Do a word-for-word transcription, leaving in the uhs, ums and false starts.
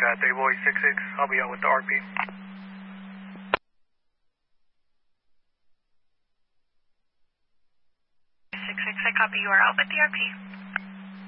uh, three boy six six. I'll be out with the R P. six six, I copy. You are out with the R P.